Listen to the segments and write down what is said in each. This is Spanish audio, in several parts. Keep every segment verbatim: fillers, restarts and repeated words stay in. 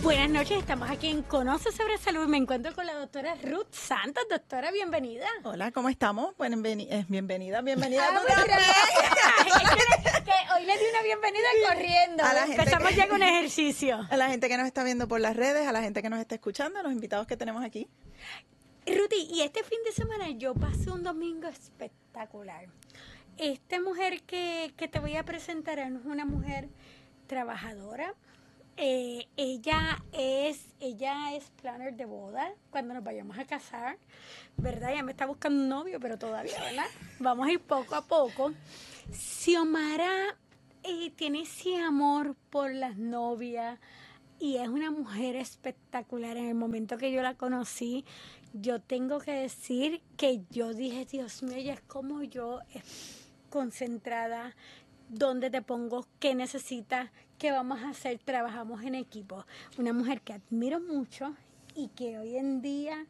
Buenas noches, estamos aquí en Conoce sobre Salud. Me encuentro con la doctora Ruth Santos. Doctora, bienvenida. Hola, ¿cómo estamos? Bueno, bienvenida, bienvenida, bienvenida. Ah, a tu que, que hoy le di una bienvenida corriendo. A la gente Empezamos que- ya con ejercicio. A la gente que nos está viendo por las redes, a la gente que nos está escuchando, a los invitados que tenemos aquí. Ruti, y este fin de semana yo pasé un domingo espectacular. Esta mujer que, que te voy a presentar es una mujer trabajadora. Eh, ella es ella es planner de boda cuando nos vayamos a casar, ¿verdad? Ya me está buscando un novio, pero todavía, ¿verdad? Vamos a ir poco a poco. Xiomara eh, tiene ese amor por las novias y es una mujer espectacular. En el momento que yo la conocí, yo tengo que decir que yo dije, Dios mío, ella es como yo, es concentrada. ¿Dónde te pongo? ¿Qué necesitas? ¿Qué vamos a hacer? Trabajamos en equipo. Una mujer que admiro mucho y que hoy en día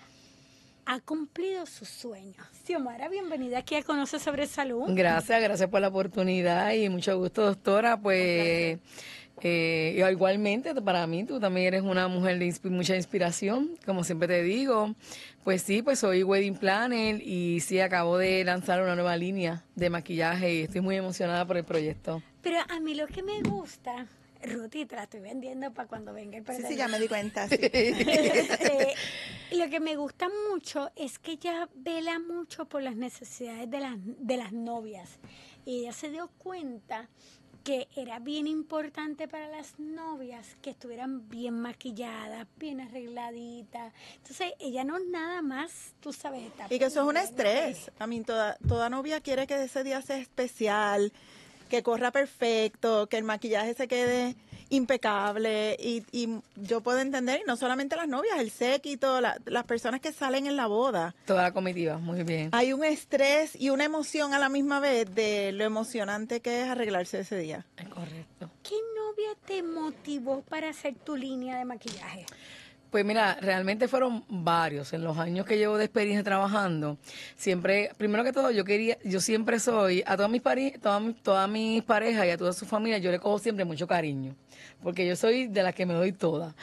ha cumplido sus sueños. Xiomara, bienvenida aquí a Conoce sobre Salud. Gracias, gracias por la oportunidad y mucho gusto, doctora. Pues eh, igualmente para mí tú también eres una mujer de inspi- mucha inspiración, como siempre te digo. Pues sí, pues soy wedding planner y sí, acabo de lanzar una nueva línea de maquillaje y estoy muy emocionada por el proyecto. Pero a mí lo que me gusta, Ruti, te la estoy vendiendo para cuando venga el Sí, presente. sí, ya me di cuenta. Sí. Este, lo que me gusta mucho es que ella vela mucho por las necesidades de las, de las novias. Y ella se dio cuenta que era bien importante para las novias que estuvieran bien maquilladas, bien arregladitas. Entonces, ella no nada más, tú sabes, está Y que eso es un bien, estrés. A mí toda, toda novia quiere que ese día sea especial, que corra perfecto, que el maquillaje se quede impecable. Y, y yo puedo entender, y no solamente las novias, el séquito, la- las personas que salen en la boda. Toda la comitiva, muy bien. Hay un estrés y una emoción a la misma vez de lo emocionante que es arreglarse ese día. Es correcto. ¿Qué novia te motivó para hacer tu línea de maquillaje? Pues mira, realmente fueron varios. En los años que llevo de experiencia trabajando, siempre, primero que todo, yo quería, yo siempre soy, a todas mis, pare, todas, mis- todas mis parejas y a toda su familia, yo le cojo siempre mucho cariño, porque yo soy de las que me doy todas.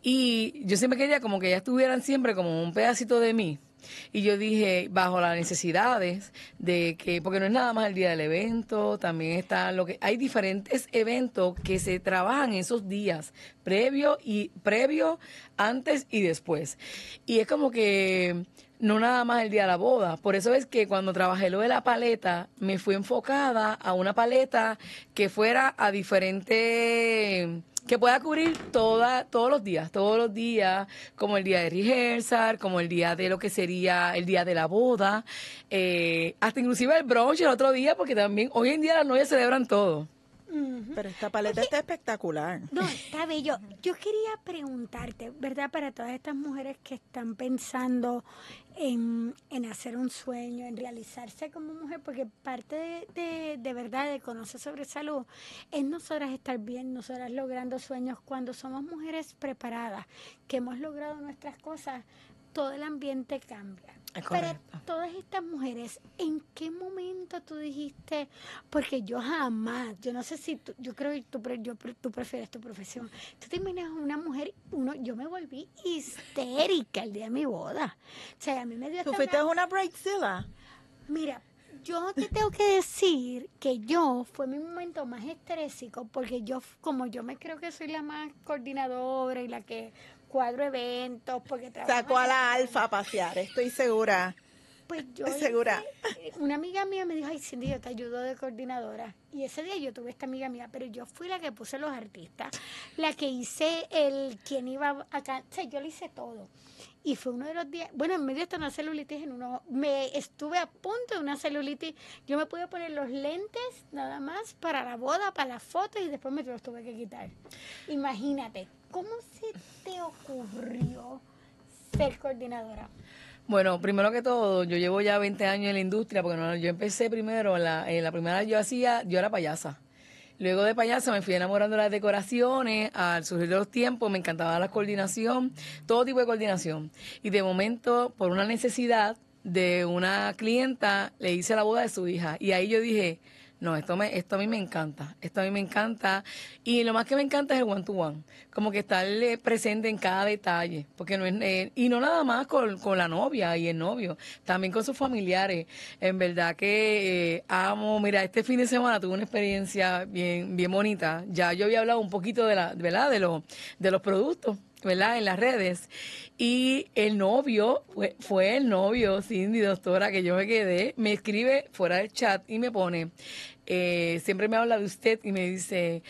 Y yo siempre quería como que ellas tuvieran siempre como un pedacito de mí. Y yo dije, bajo las necesidades de que, porque no es nada más el día del evento, también está lo que, hay diferentes eventos que se trabajan esos días, previo y previo, antes y después. Y es como que no nada más el día de la boda. Por eso es que cuando trabajé lo de la paleta, me fui enfocada a una paleta que fuera a diferentes, que pueda cubrir toda, todos los días, todos los días, como el día de rehearsal, como el día de lo que sería el día de la boda, eh, hasta inclusive el brunch el otro día, porque también hoy en día las novias celebran todo. Ujú. Pero esta paleta está espectacular. No, está bello. Yo quería preguntarte, ¿verdad? Para todas estas mujeres que están pensando en, en hacer un sueño, en realizarse como mujer, porque parte de, de, de verdad de conocer sobre salud es nosotras estar bien, nosotras logrando sueños. Cuando somos mujeres preparadas, que hemos logrado nuestras cosas, todo el ambiente cambia. Es Pero correcto. todas estas mujeres, ¿en qué momento tú dijiste? Porque yo jamás, yo no sé si tú, yo creo que tú, pre- yo, pre- tú prefieres tu profesión. Tú te imaginas una mujer, uno, yo me volví histérica el día de mi boda. O sea, a mí me dio ¿Tú hasta fuiste una- una bridezilla? Mira, yo te tengo que decir que yo fue mi momento más estrésico porque yo, como yo me creo que soy la más coordinadora y la que cuadro eventos, porque trabajo Sacó a en- la alfa a pasear, estoy segura. Pues yo Estoy segura. hice- una amiga mía me dijo, ay Cindy, yo te ayudo de coordinadora. Y ese día yo tuve esta amiga mía, pero yo fui la que puse los artistas, la que hice el quien iba acá, o sea, yo le hice todo. Y fue uno de los días, bueno, en medio de una celulitis en uno, me estuve a punto de una celulitis. Yo me pude poner los lentes nada más para la boda, para las fotos y después me los tuve que quitar. Imagínate, ¿cómo se te ocurrió ser coordinadora? Bueno, primero que todo, yo llevo ya veinte años en la industria, porque no, yo empecé primero, en la, en la primera yo hacía, yo era payasa. Luego de payasa me fui enamorando de las decoraciones, al surgir de los tiempos me encantaba la coordinación, todo tipo de coordinación. Y de momento, por una necesidad de una clienta, le hice la boda de su hija. Y ahí yo dije, No, esto me, esto a mí me encanta, esto a mí me encanta y lo más que me encanta es el one to one, como que estar eh, presente en cada detalle, porque no es, eh, y no nada más con, con la novia y el novio, también con sus familiares, en verdad que eh, amo, mira, este fin de semana tuve una experiencia bien, bien bonita, ya yo había hablado un poquito de la, ¿verdad? De los, de los productos, ¿verdad? En las redes. Y el novio, fue, fue el novio, Cindy, doctora, que yo me quedé, me escribe fuera del chat y me pone, eh, siempre me habla de usted y me dice,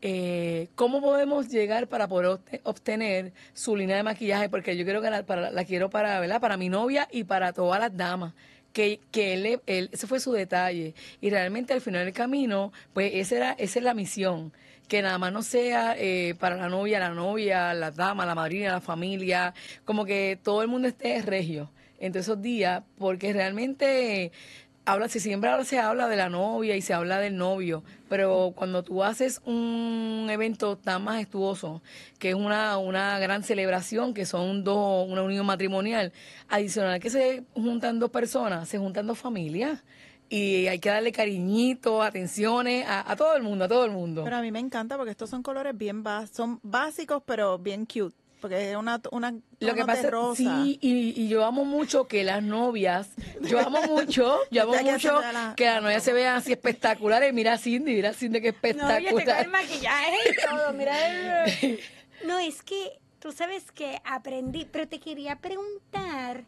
eh, ¿cómo podemos llegar para poder obte- obtener su línea de maquillaje? Porque yo quiero que la, para, la quiero para, ¿verdad? Para mi novia y para todas las damas. Que, que él, él, ese fue su detalle. Y realmente al final del camino, pues esa, era, esa es la misión. Que nada más no sea eh, para la novia, la novia, la dama, la madrina, la familia, como que todo el mundo esté regio entre esos días, porque realmente habla, si siempre ahora se habla de la novia y se habla del novio, pero cuando tú haces un evento tan majestuoso, que es una, una gran celebración, que son dos, una unión matrimonial, adicional que se juntan dos personas, se juntan dos familias. Y hay que darle cariñito, atenciones a, a todo el mundo, a todo el mundo. Pero a mí me encanta porque estos son colores bien básicos, son básicos pero bien cute, porque es una, una Lo que tono pasa, de rosa. sí, y, y yo amo mucho que las novias, yo amo mucho, yo amo Estoy aquí mucho haciendo la- que las la novias se vean así espectaculares. Mira a Cindy, mira a Cindy que No, yo tengo el espectacular. maquillaje y todo, mira. el- No, es que tú sabes que aprendí, pero te quería preguntar,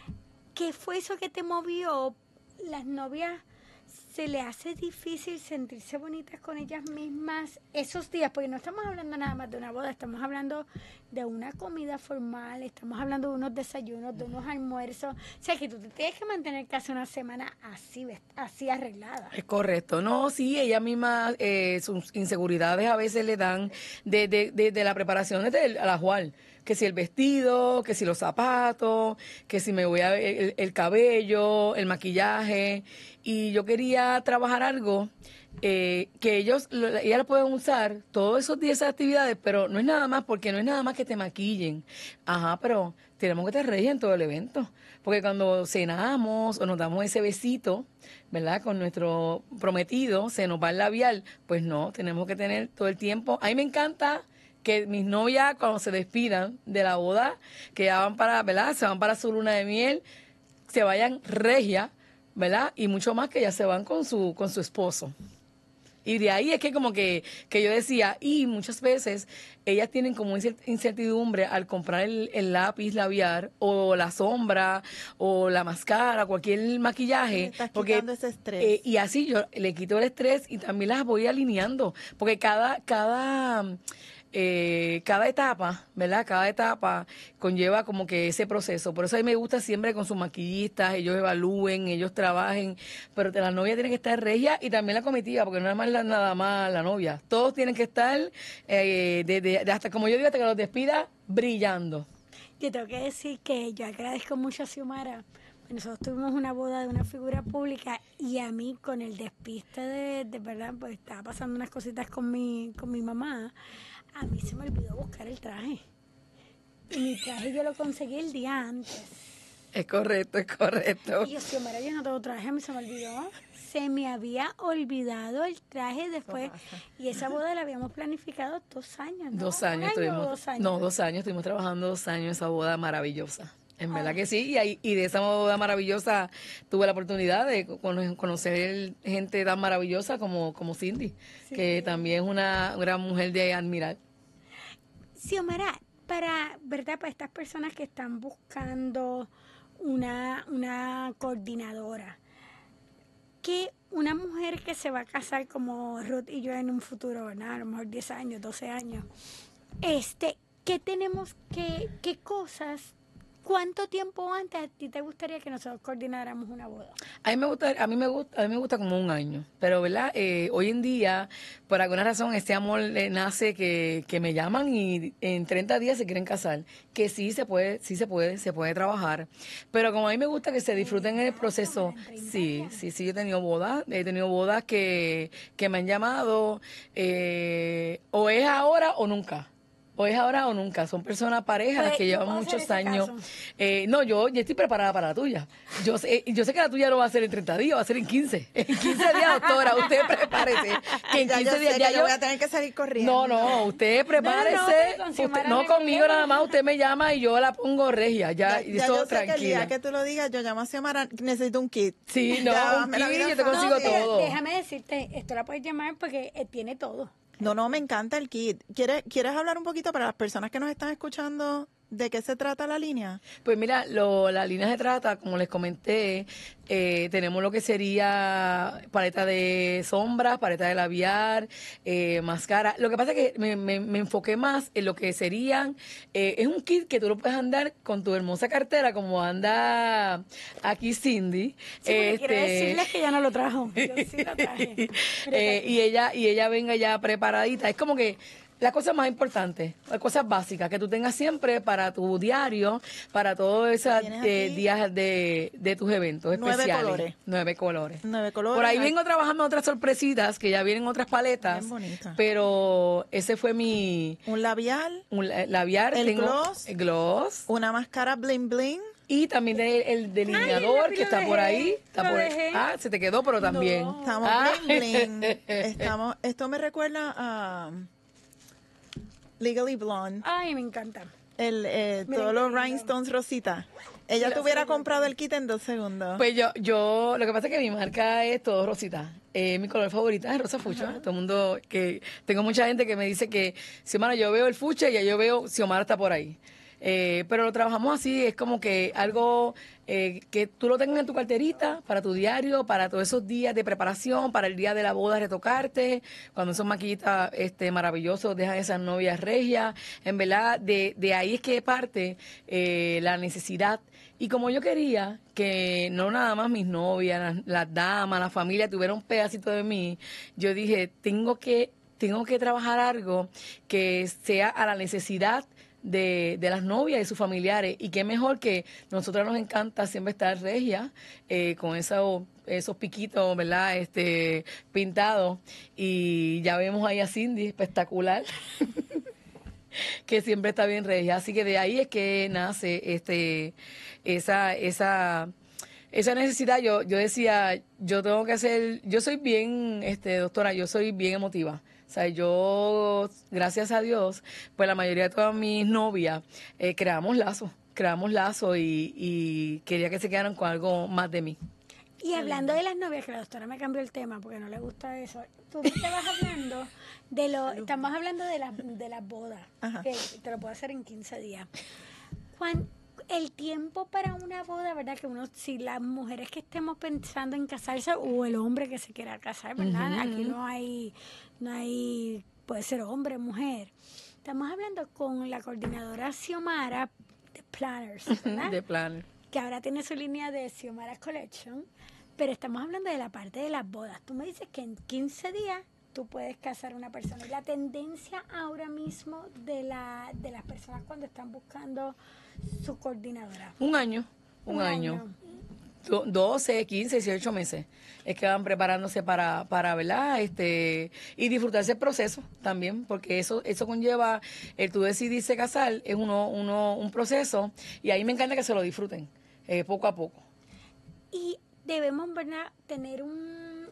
¿qué fue eso que te movió? Las novias, ¿se le hace difícil sentirse bonitas con ellas mismas esos días? Porque no estamos hablando nada más de una boda, estamos hablando de una comida formal, estamos hablando de unos desayunos, de unos almuerzos. O sea, que tú te tienes que mantener casi una semana así, vest- así arreglada. Es correcto. No, sí, ella misma, eh, sus inseguridades a veces le dan de, de, de, de la preparación desde el, al ajuar. Que si el vestido, que si los zapatos, que si me voy a ver el, el cabello, el maquillaje. Y yo quería trabajar algo eh, que ellos, lo- ellas lo pueden usar todos esos días, esas actividades, pero no es nada más, porque no es nada más que te maquillen. Ajá, pero tenemos que te reír en todo el evento. Porque cuando cenamos o nos damos ese besito, ¿verdad? Con nuestro prometido, se nos va el labial, pues no, tenemos que tener todo el tiempo. A mí me encanta que mis novias cuando se despidan de la boda, que ya van para, ¿verdad? Se van para su luna de miel, se vayan regia, ¿verdad? Y mucho más que ya se van con su, con su esposo. Y de ahí es que como que, que yo decía, y muchas veces ellas tienen como incer- incertidumbre al comprar el, el lápiz labial o la sombra o la máscara, cualquier Le maquillaje. estás Porque, quitando ese estrés. eh, y así yo le quito el estrés y también las voy alineando. Porque cada, cada, eh, cada etapa, ¿verdad? Cada etapa conlleva como que ese proceso. Por eso a mí me gusta siempre con sus maquillistas, ellos evalúen, ellos trabajen, pero la novia tiene que estar regia y también la comitiva, porque no es más la, nada más la novia. Todos tienen que estar, eh, de, de- de hasta como yo digo, hasta que los despida, brillando. Yo tengo que decir que yo agradezco mucho a Xiomara. Nosotros tuvimos una boda de una figura pública y a mí con el despiste de, de verdad, pues estaba pasando unas cositas con mi, con mi mamá, a mí se me olvidó buscar el traje. Y mi traje yo lo conseguí el día antes. Es correcto, es correcto. Y yo, Xiomara, yo no tengo traje, a mí se me olvidó. Se me había olvidado el traje después. Y esa boda la habíamos planificado dos años, ¿no? Dos ¿Un años año o estuvimos. dos años? No, dos años, estuvimos trabajando dos años esa boda maravillosa. En verdad Ah. que sí, y, ahí- y de esa boda maravillosa tuve la oportunidad de cono- conocer gente tan maravillosa como, como Cindy, Sí. que también es una gran mujer de admirar. Xiomara, para, ¿verdad? Para estas personas que están buscando una, una coordinadora, que una mujer que se va a casar como Ruth y yo en un futuro, ¿verdad? A lo mejor diez años, doce años, este, ¿qué tenemos que, qué cosas, cuánto tiempo antes a ti te gustaría que nosotros coordináramos una boda? A mí me gusta, a mí me gusta, a mí me gusta como un año, pero verdad, eh, hoy en día, por alguna razón, este amor eh, nace que, que me llaman y en treinta días se quieren casar, que sí se puede, sí se puede, se puede trabajar, pero como a mí me gusta que se disfruten en el proceso, sí, sí, sí, yo he tenido bodas, he tenido bodas que, que me han llamado, eh, o es ahora o nunca. O es ahora o nunca. Son personas, parejas Pues, que yo llevan puedo hacer muchos ese años. caso. Eh, no, yo ya estoy preparada para la tuya. Yo sé, yo sé que la tuya no va a ser en treinta días, va a ser en quince. En quince días, doctora, usted prepárese. Que en Ya yo quince días sé ya que yo yo... voy a tener que salir corriendo. No, no, usted prepárese. No, no, pero con Usted- Xiomara no no hay conmigo problema. nada más, usted me llama y yo la pongo regia. Ya, Ya, y ya eso yo sé que el tranquila. día que tú lo digas, yo llamo a Xiomara, necesito un kit. Sí, no, Ya, un me la kit, vida yo te fácil. consigo No, pero todo. déjame decirte, esto la puedes llamar porque eh, tiene todo. No, no, me encanta el kit. ¿Quieres, ¿Quieres hablar un poquito para las personas que nos están escuchando de qué se trata la línea? Pues mira, lo, la línea se trata, como les comenté, eh, tenemos lo que sería paleta de sombras, paleta de labial, eh, máscara. Lo que pasa es que me, me- me enfoqué más en lo que serían, eh, es un kit que tú lo puedes andar con tu hermosa cartera, como anda aquí Cindy. Sí, porque quiero Este, decirles que ya no lo trajo. Yo sí lo traje. Mira, Eh, está aquí. y ella y ella venga ya preparadita. Es como que las cosas más importantes, las cosas básicas que tú tengas siempre para tu diario, para todos esos Tienes eh, aquí días de, de tus eventos nueve especiales. colores. Nueve colores. Nueve colores. Por ahí Ay, vengo trabajando otras sorpresitas, que ya vienen otras paletas. Bien bonita. Pero ese fue mi un labial, un la- labial. El tengo gloss. el gloss. una máscara bling bling. Y también el, el delineador Ay, que lo está por dejé, ahí. Está lo por, dejé. ah, se te quedó, pero también. No. Estamos Ah. bling bling. Estamos, esto me recuerda a Legally Blonde. Ay, me encanta. El, eh, Mira todos qué los lindo. rhinestones rosita. Ella Mira, te hubiera sí, comprado el kit en dos segundos. Pues yo, yo, lo que pasa es que mi marca es todo rosita. Eh, mi color favorito es rosa fucha. Todo el mundo, que tengo mucha gente que me dice que, Xiomara, yo veo el fucha y ya yo veo, Xiomara está por ahí. Eh, pero lo trabajamos así, es como que algo eh, que tú lo tengas en tu carterita para tu diario, para todos esos días de preparación, para el día de la boda retocarte, cuando esos maquillistas este, maravillosos dejan esas novias regias. En verdad, de, de ahí es que parte eh, la necesidad. Y como yo quería que no nada más mis novias, las, las damas, la familia tuvieran un pedacito de mí, yo dije, tengo que, tengo que trabajar algo que sea a la necesidad de, de las novias y sus familiares. Y qué mejor que nosotros nos encanta siempre estar regia, eh, con eso, esos piquitos, ¿verdad? Este, pintados. Y ya vemos ahí a Cindy, espectacular. que siempre está bien regia. Así que de ahí es que nace este esa esa esa necesidad. Yo yo decía, yo tengo que hacer, yo soy bien este doctora, yo soy bien emotiva. O sea, yo, gracias a Dios, pues la mayoría de todas mis novias eh, creamos lazos, creamos lazos y, y quería que se quedaran con algo más de mí. Y hablando de las novias, que la doctora me cambió el tema porque no le gusta eso. Tú me estabas hablando de lo, estamos hablando de las de las bodas, Ajá. que te lo puedo hacer en quince días. Juan, el tiempo para una boda, ¿verdad? Que uno, si las mujeres que estemos pensando en casarse o el hombre que se quiera casar, ¿verdad? Aquí no hay, no hay, puede ser hombre, mujer. Estamos hablando con la coordinadora Xiomara de Planners, ¿verdad? De plan. Que ahora tiene su línea de Xiomara Collection, pero estamos hablando de la parte de las bodas. Tú me dices que en quince días tú puedes casar a una persona. Y la tendencia ahora mismo de, la, de las personas cuando están buscando su coordinadora. Un año, un, año. Do- doce, quince, dieciocho meses es que van preparándose para, para ¿verdad? Este, y disfrutarse el proceso también, porque eso, eso conlleva, el tú decidirse casar, es uno, uno, un proceso, y ahí me encanta que se lo disfruten, eh, poco a poco. Y debemos, ¿verdad?, tener un,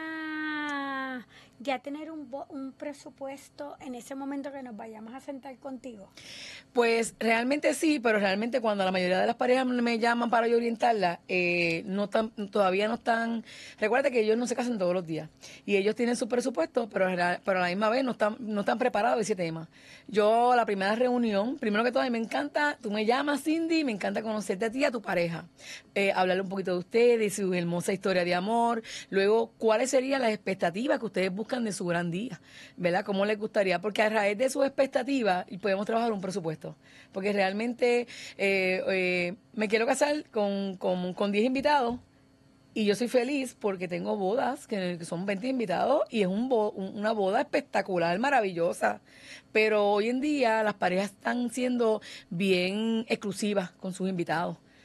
una, ya tener un, bo- un presupuesto en ese momento que nos vayamos a sentar contigo. Pues realmente sí, pero realmente cuando la mayoría de las parejas me llaman para yo orientarla, eh, no tan, todavía no están. Recuerda que ellos no se casan todos los días y ellos tienen su presupuesto, pero, real- pero a la misma vez no están, no están preparados de ese tema. Yo, la primera reunión, primero que todo, a mí me encanta, tú me llamas, Cindy, me encanta conocerte a ti y a tu pareja, eh, hablarle un poquito de ustedes, su hermosa historia de amor, luego, cuáles serían las expectativas que ustedes buscan de su gran día, ¿verdad? ¿Cómo les gustaría? Porque a raíz de sus expectativas podemos trabajar un presupuesto. Porque realmente eh, eh, me quiero casar con, con, con diez invitados y yo soy feliz porque tengo bodas que, que son veinte invitados y es un bo- un- una boda espectacular, maravillosa. Pero hoy en día las parejas están siendo bien exclusivas con sus invitados.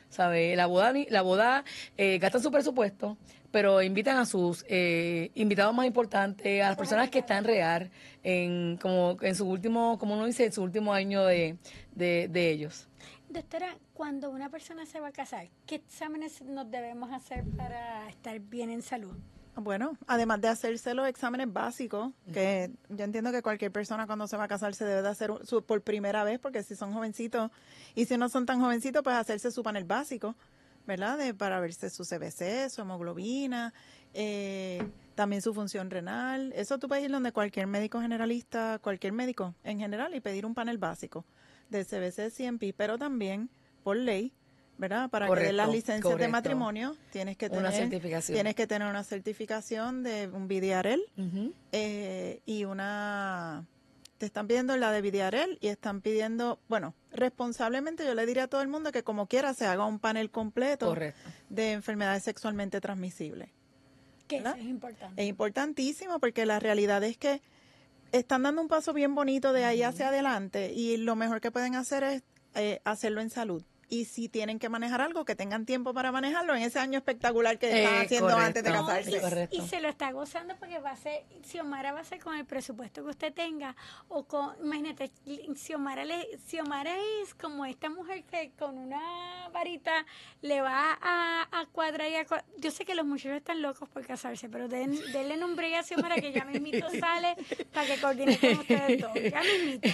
¿sabes? La boda, ni- la boda eh, gastan su presupuesto, pero invitan a sus eh, invitados más importantes, a las personas que están real en como en su último, como uno dice, en su último año de, de, de ellos. Doctora, cuando una persona se va a casar, ¿qué exámenes nos debemos hacer para estar bien en salud? Bueno, además de hacerse los exámenes básicos, que yo entiendo que cualquier persona cuando se va a casar se debe de hacer su, por primera vez, porque si son jovencitos y si no son tan jovencitos, pues hacerse su panel básico, ¿verdad? De, para verse su C B C, su hemoglobina, eh, también su función renal. Eso tú puedes ir donde cualquier médico generalista, cualquier médico en general y pedir un panel básico de C B C, C M P, pero también por ley, ¿verdad? Para Correcto, que den las licencias de correcto. matrimonio, tienes que tener Una certificación. tienes que tener una certificación de un V D R L Ujú. eh, y una te están pidiendo la de V D R L y están pidiendo, bueno, responsablemente yo le diría a todo el mundo que como quiera se haga un panel completo Correcto. de enfermedades sexualmente transmisibles. Que eso ¿Verdad? es importante. Es importantísimo porque la realidad es que están dando un paso bien bonito de ahí hacia adelante y lo mejor que pueden hacer es eh, hacerlo en salud. Y si tienen que manejar algo, que tengan tiempo para manejarlo en ese año espectacular que están Eh, haciendo correcto. antes de No, casarse. y, Correcto. y se lo está gozando porque va a ser, Xiomara va a ser con el presupuesto que usted tenga, o con, imagínate, Xiomara, le, Xiomara es como esta mujer que con una varita le va a, a cuadrar y a cua- yo sé que los muchachos están locos por casarse, pero den, denle nombre a Xiomara que ya mismito sale para que coordine con ustedes dos, ya mismito.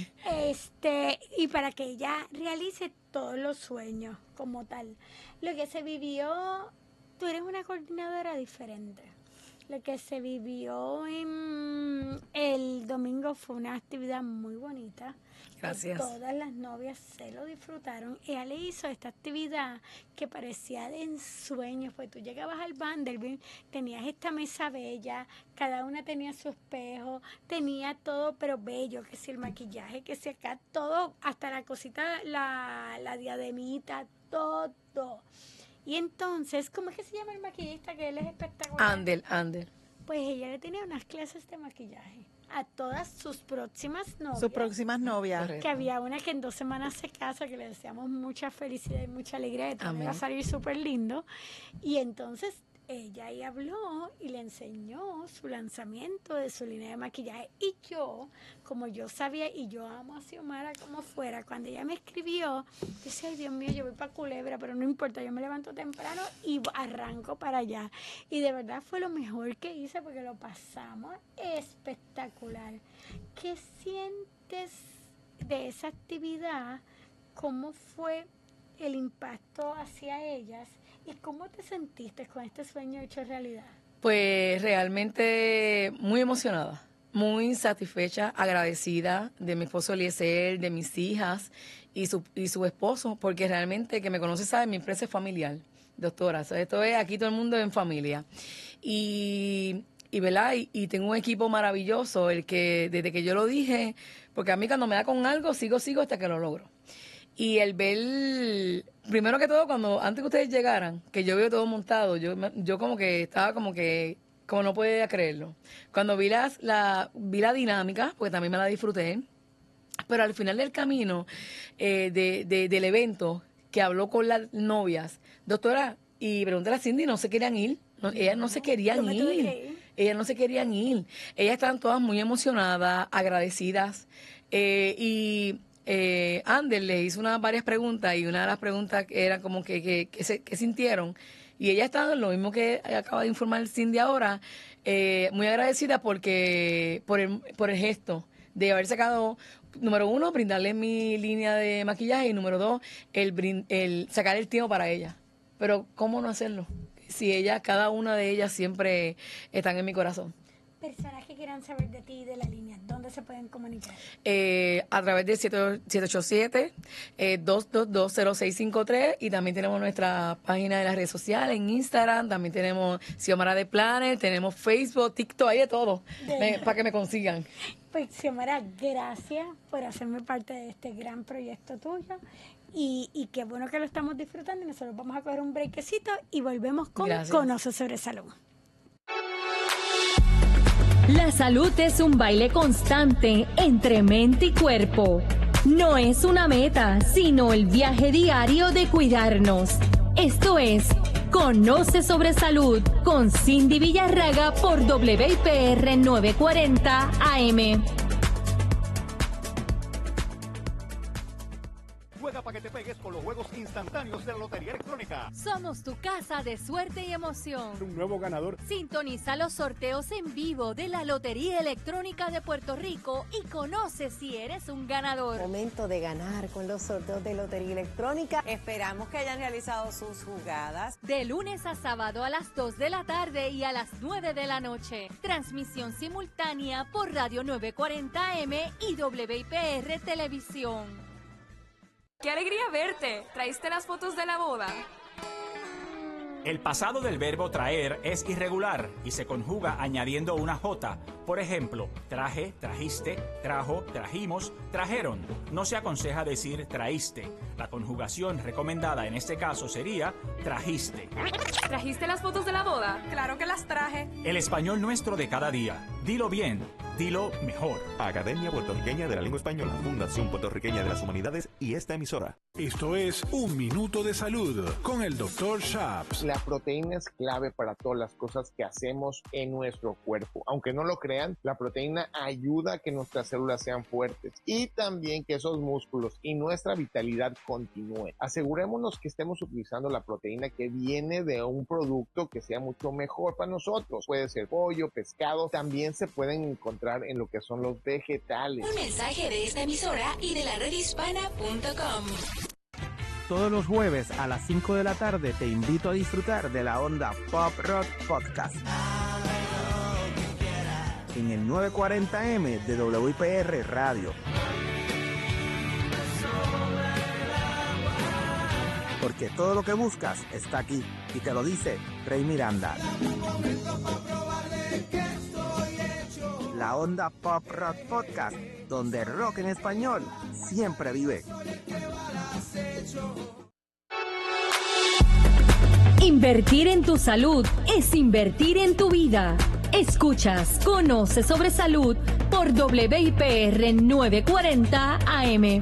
Este, y para que ella realice todos los sueños como tal. Lo que se vivió, tú eres una coordinadora diferente. Lo que se vivió en el domingo fue una actividad muy bonita. Gracias. Todas las novias se lo disfrutaron. Ella le hizo esta actividad que parecía de ensueño. Pues tú llegabas al Vanderbilt, tenías esta mesa bella, cada una tenía su espejo, tenía todo, pero bello, que si el maquillaje, que si acá, todo, hasta la cosita, la, la diademita, todo. Y entonces, ¿cómo es que se llama el maquillista? Que él es espectacular. Ander, Ander. Pues ella le tenía unas clases de maquillaje a todas sus próximas novias. Sus próximas novias. Correcto. Que había una que en dos semanas se casa, que le deseamos mucha felicidad y mucha alegría, que todo Amén. va a salir súper lindo. Y entonces ella ahí habló y le enseñó su lanzamiento de su línea de maquillaje. Y yo, como yo sabía, y yo amo a Xiomara como fuera, cuando ella me escribió, decía, ay Dios mío, yo voy para Culebra, pero no importa, yo me levanto temprano y arranco para allá. Y de verdad fue lo mejor que hice porque lo pasamos espectacular. ¿Qué sientes de esa actividad? ¿Cómo fue el impacto hacia ellas? ¿Y cómo te sentiste con este sueño hecho realidad? Pues realmente muy emocionada, muy satisfecha, agradecida de mi esposo Eliezer, de mis hijas y su, y su esposo, porque realmente que me conoce sabe, mi empresa es familiar, doctora. O sea, esto es aquí todo el mundo en familia. Y, y, ¿verdad? Y, y tengo un equipo maravilloso, el que desde que yo lo dije, porque a mí cuando me da con algo, sigo, sigo hasta que lo logro. Y el ver, primero que todo, cuando antes que ustedes llegaran, que yo veo todo montado, yo, me- yo como que estaba como que, como no podía creerlo. Cuando vi, las, la, vi la dinámica, porque también me la disfruté, pero al final del camino eh, de, de- del evento, que habló con las novias, doctora, y pregúntale a Cindy, no se querían ir, no, ellas no se querían Yo me tuve ir. que ir. Ellas no se querían ir. Ellas estaban todas muy emocionadas, agradecidas. eh, y eh, Ander le hizo unas varias preguntas y una de las preguntas era como que, que, que, se, que sintieron. Y ellas estaban, lo mismo que acaba de informar Cindy ahora, eh, muy agradecidas porque por el, por el gesto de haber sacado, número uno, brindarle mi línea de maquillaje y número dos, el, brin- el sacar el tiempo para ellas. Pero ¿cómo no hacerlo? Si ellas, cada una de ellas siempre están en mi corazón. Personas que quieran saber de ti y de la línea, ¿dónde se pueden comunicar? Eh, a través del siete ocho siete, dos dos dos, cero seis cinco tres y también tenemos nuestra página de las redes sociales, en Instagram, también tenemos Xiomara de Planet, tenemos Facebook, TikTok, hay de todo, me- para que me consigan. Pues Xiomara, gracias por hacerme parte de este gran proyecto tuyo. Y, y qué bueno que lo estamos disfrutando. Y nosotros vamos a coger un brequecito y volvemos con Gracias. Conoce sobre Salud. La salud es un baile constante entre mente y cuerpo. no es una meta, sino el viaje diario de cuidarnos. Esto es Conoce sobre Salud con Cindy Villarraga por W I P R novecientos cuarenta A M. Juega para que te pegues con los juegos instantáneos de la Lotería Electrónica. Somos tu casa de suerte y emoción. Un nuevo ganador. Sintoniza los sorteos en vivo de la Lotería Electrónica de Puerto Rico y conoce si eres un ganador. Momento de ganar con los sorteos de Lotería Electrónica. Esperamos que hayan realizado sus jugadas. De lunes a sábado a las dos de la tarde y a las nueve de la noche. Transmisión simultánea por Radio novecientos cuarenta A M y W I P R Televisión. ¡Qué alegría verte! ¿Traíste las fotos de la boda? El pasado del verbo traer es irregular y se conjuga añadiendo una J. Por ejemplo, traje, trajiste, trajo, trajimos, trajeron. No se aconseja decir traíste. La conjugación recomendada en este caso sería trajiste. ¿Trajiste las fotos de la boda? ¡Claro que las traje! El español nuestro de cada día. Dilo bien, dilo mejor. Academia Puertorriqueña de la Lengua Española, Fundación Puertorriqueña de las Humanidades y esta emisora. Esto es Un Minuto de Salud con el doctor Shaps. La proteína es clave para todas las cosas que hacemos en nuestro cuerpo. Aunque no lo crean, la proteína ayuda a que nuestras células sean fuertes y también que esos músculos y nuestra vitalidad continúen. Asegurémonos que estemos utilizando la proteína que viene de un producto que sea mucho mejor para nosotros. Puede ser pollo, pescado, también se pueden encontrar en lo que son los vegetales. Un mensaje de esta emisora y de la red hispana punto com. Todos los jueves a las cinco de la tarde te invito a disfrutar de la onda Pop Rock Podcast en el novecientos cuarenta A M de W I P R Radio. Porque todo lo que buscas está aquí y te lo dice Rey Miranda. La onda Pop Rock Podcast, donde rock en español siempre vive. Invertir en tu salud es invertir en tu vida. Escuchas Conoce sobre Salud por W I P R novecientos cuarenta A M.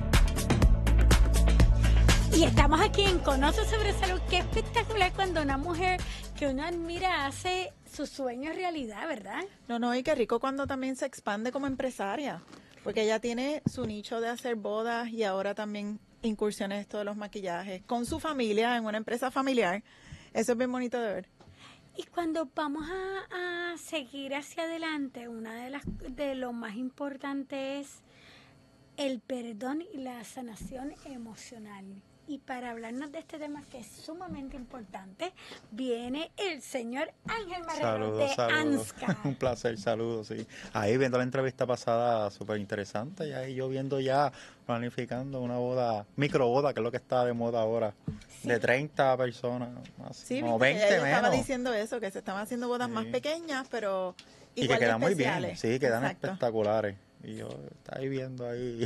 Y estamos aquí en Conoce sobre Salud. Qué espectacular cuando una mujer que uno admira hace sus sueños realidad, ¿verdad? No, no, y qué rico cuando también se expande como empresaria, porque ella tiene su nicho de hacer bodas y ahora también incursiones en esto de los maquillajes con su familia, en una empresa familiar. Eso es bien bonito de ver. Y cuando vamos a, a seguir hacia adelante, una de las de lo más importante es el perdón y la sanación emocional. Y para hablarnos de este tema que es sumamente importante, viene el señor Ángel Marrero de ANSCA. Un placer, saludos, sí. Ahí viendo la entrevista pasada, súper interesante, y ahí yo viendo ya, planificando una boda, microboda, que es lo que está de moda ahora, sí. De treinta personas, más, sí, o veinte ella menos. Estaba diciendo eso, que se estaban haciendo bodas sí. más pequeñas, pero igual y que quedan muy especiales. bien, sí, quedan Exacto. espectaculares. Y yo estaba ahí viendo ahí...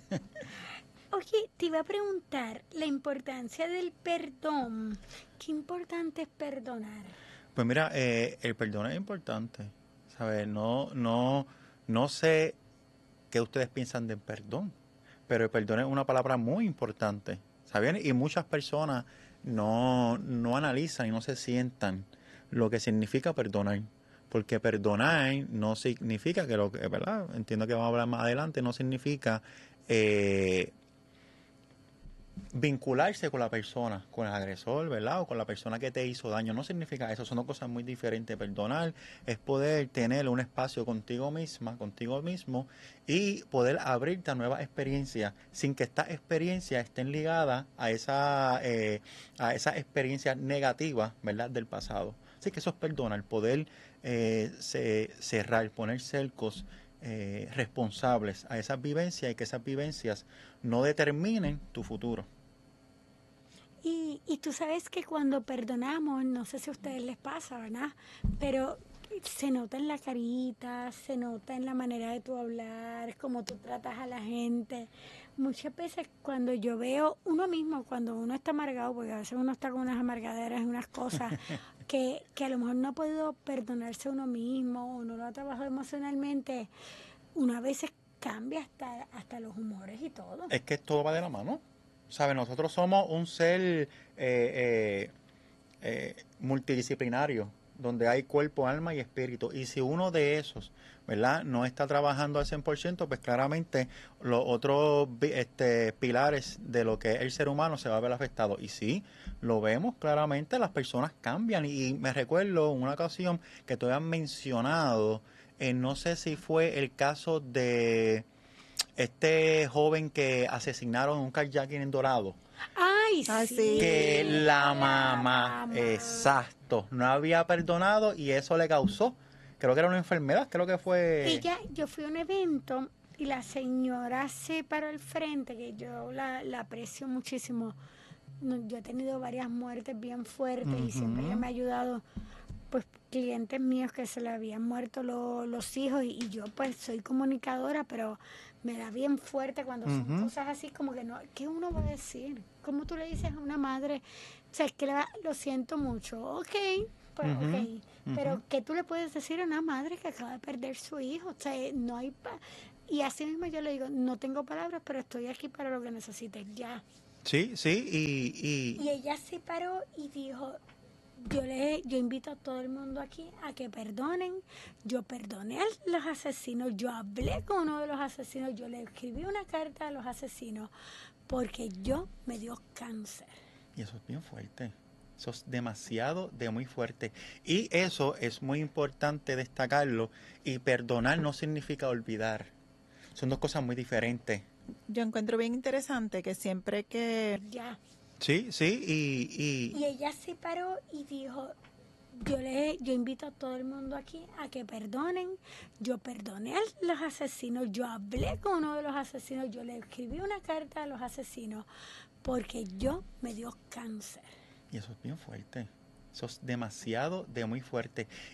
Oye, te iba a preguntar la importancia del perdón. ¿Qué importante es perdonar? Pues mira, eh, el perdón es importante, ¿sabes? No, no, no sé qué ustedes piensan del perdón, pero el perdón es una palabra muy importante, ¿saben? Y muchas personas no, no analizan y no se sientan lo que significa perdonar. Porque perdonar no significa que lo que, ¿verdad? Entiendo que vamos a hablar más adelante, no significa... Eh, vincularse con la persona, con el agresor, ¿verdad? O con la persona que te hizo daño. No significa eso, son dos cosas muy diferentes. Perdonar es poder tener un espacio contigo misma, contigo mismo, y poder abrirte a nuevas experiencias sin que estas experiencias estén ligadas a esa eh, a esas experiencias negativas, ¿verdad? Del pasado. Así que eso es perdonar, poder eh, se, cerrar, poner cercos Eh, responsables a esas vivencias y que esas vivencias no determinen tu futuro. Y, y tú sabes que cuando perdonamos, no sé si a ustedes les pasa, ¿verdad? Pero se nota en la carita, se nota en la manera de tú hablar, cómo tú tratas a la gente. Muchas veces cuando yo veo uno mismo, cuando uno está amargado, porque a veces uno está con unas amargaderas y unas cosas que, que a lo mejor no ha podido perdonarse a uno mismo o no lo ha trabajado emocionalmente, uno a veces cambia hasta, hasta los humores y todo. Es que todo va de la mano. ¿Sabes? Nosotros somos un ser eh, eh, eh, multidisciplinario, donde hay cuerpo, alma y espíritu. Y si uno de esos, ¿verdad?, no está trabajando al cien por ciento, pues claramente los otros este, pilares de lo que es el ser humano se va a ver afectado. Y sí, lo vemos claramente, las personas cambian. Y, y me recuerdo en una ocasión que te habían mencionado, eh, no sé si fue el caso de este joven que asesinaron en un carjacking en Dorado. Ay, sí. Que la mamá, La mamá. exacto, no había perdonado y eso le causó, creo que era una enfermedad, creo que fue... Ella, yo fui a un evento y la señora se paró al frente, que yo la, la aprecio muchísimo. No, yo he tenido varias muertes bien fuertes y siempre ella me ha ayudado, pues clientes míos que se le habían muerto lo- los hijos y, y yo pues soy comunicadora, pero me da bien fuerte cuando son Ujú. cosas así como que no, ¿qué uno va a decir? ¿Cómo tú le dices a una madre? O sea, es que le va- lo siento mucho, ok, pues Ujú, ok, pero ujú. ¿qué tú le puedes decir a una madre que acaba de perder su hijo? O sea, no hay... pa- y así mismo yo le digo, no tengo palabras, pero estoy aquí para lo que necesites, ya. Sí, sí, y... y... Y ella se paró y dijo, yo le yo invito a todo el mundo aquí a que perdonen. Yo perdoné a los asesinos, yo hablé con uno de los asesinos, yo le escribí una carta a los asesinos porque yo me dio cáncer. Y eso es bien fuerte. Eso es demasiado de muy fuerte. Y eso es muy importante destacarlo. Y perdonar no significa olvidar. Son dos cosas muy diferentes. Yo encuentro bien interesante que siempre que... Ya. Sí, sí, y... y... Y ella se paró y dijo, yo le yo invito a todo el mundo aquí a que perdonen. Yo perdoné a los asesinos, yo hablé con uno de los asesinos, yo le escribí una carta a los asesinos porque yo me dio cáncer. Y eso es bien fuerte. Eso es demasiado de muy fuerte.